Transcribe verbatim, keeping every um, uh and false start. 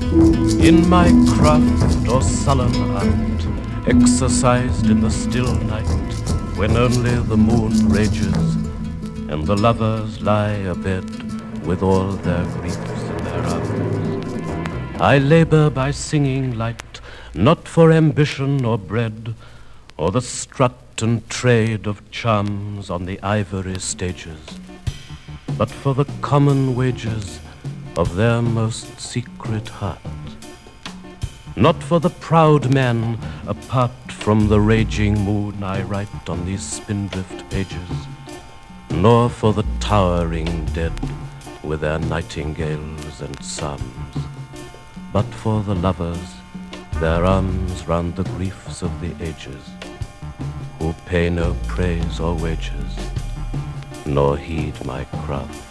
In my craft or sullen art, exercised in the still night, when only the moon rages, and the lovers lie abed with all their griefs in their arms. I labor by singing light, not for ambition or bread, or the strut and trade of charms on the ivory stages, but for the common wages of their most secret heart. Not for the proud men apart from the raging moon I write on these spindrift pages, nor for the towering dead with their nightingales and psalms, but for the lovers, their arms round the griefs of the ages, who pay no praise or wages, nor heed my craft.